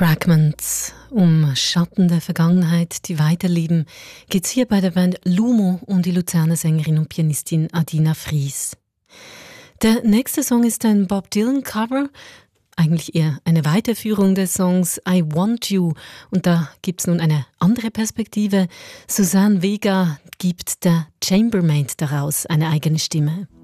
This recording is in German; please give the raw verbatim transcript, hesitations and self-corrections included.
Fragments. Um Schatten der Vergangenheit, die weiterleben, geht es hier bei der Band Lumo und die Luzerner Sängerin und Pianistin Adina Fries. Der nächste Song ist ein Bob Dylan-Cover, eigentlich eher eine Weiterführung des Songs I Want You. Und da gibt es nun eine andere Perspektive. Suzanne Vega gibt der Chambermaid daraus eine eigene Stimme.